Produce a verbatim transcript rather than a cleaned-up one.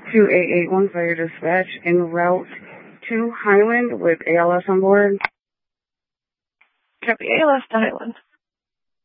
two eight eight one Fire Dispatch en route to Highland with A L S on board. Copy, A L S to Highland.